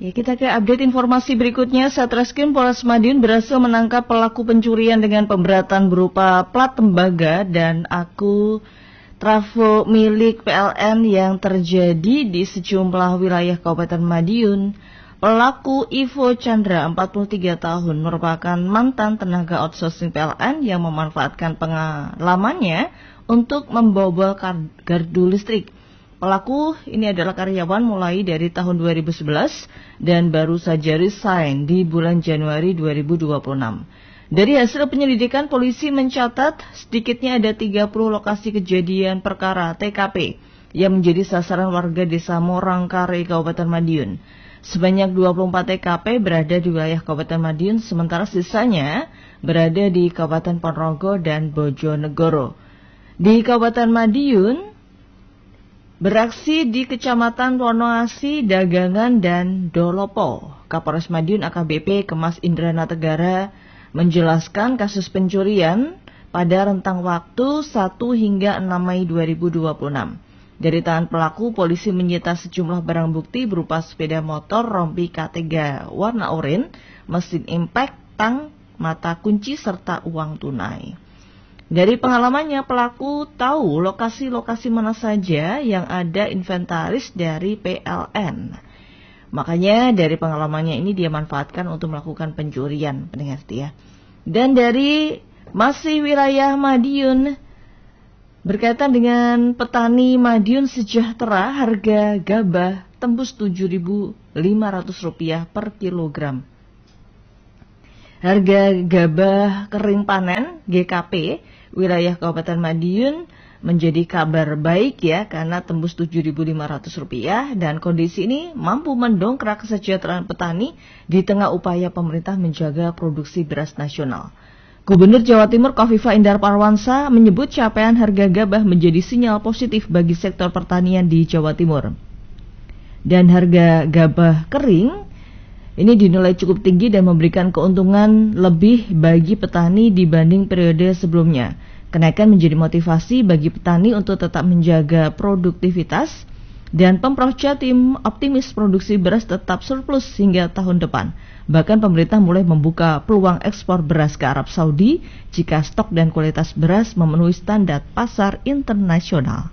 Ya, kita ke update informasi berikutnya. Satreskrim Polres Madiun berhasil menangkap pelaku pencurian dengan pemberatan berupa plat tembaga dan akun trafo milik PLN yang terjadi di sejumlah wilayah Kabupaten Madiun. Pelaku Ivo Chandra, 43 tahun, merupakan mantan tenaga outsourcing PLN yang memanfaatkan pengalamannya untuk membobol gardu listrik. Pelaku ini adalah karyawan mulai dari tahun 2011 dan baru saja resign di bulan Januari 2026. Dari hasil penyelidikan, polisi mencatat sedikitnya ada 30 lokasi kejadian perkara TKP yang menjadi sasaran warga desa Morangkare, Kabupaten Madiun. Sebanyak 24 TKP berada di wilayah Kabupaten Madiun, sementara sisanya berada di Kabupaten Ponorogo dan Bojonegoro. Di Kabupaten Madiun, beraksi di Kecamatan Wonoasi, Dagangan, dan Dolopo. Kapolres Madiun AKBP Kemas Indrana Tegara menjelaskan kasus pencurian pada rentang waktu 1 hingga 6 Mei 2026. Dari tangan pelaku, polisi menyita sejumlah barang bukti berupa sepeda motor rompi K3 warna oranye, mesin impact, tang, mata kunci, serta uang tunai. Dari pengalamannya, pelaku tahu lokasi-lokasi mana saja yang ada inventaris dari PLN. Makanya dari pengalamannya ini dia manfaatkan untuk melakukan pencurian, pendengar setia. Dan dari masih wilayah Madiun, berkaitan dengan petani Madiun sejahtera, harga gabah tembus Rp7.500 per kilogram. Harga gabah kering panen GKP wilayah Kabupaten Madiun menjadi kabar baik ya, karena tembus Rp7.500 dan kondisi ini mampu mendongkrak kesejahteraan petani di tengah upaya pemerintah menjaga produksi beras nasional. Gubernur Jawa Timur Kofifa Indar Parawansa menyebut capaian harga gabah menjadi sinyal positif bagi sektor pertanian di Jawa Timur. Dan harga gabah kering ini dinilai cukup tinggi dan memberikan keuntungan lebih bagi petani dibanding periode sebelumnya. Kenaikan menjadi motivasi bagi petani untuk tetap menjaga produktivitas dan Pemprov Jatim optimis produksi beras tetap surplus hingga tahun depan. Bahkan pemerintah mulai membuka peluang ekspor beras ke Arab Saudi jika stok dan kualitas beras memenuhi standar pasar internasional.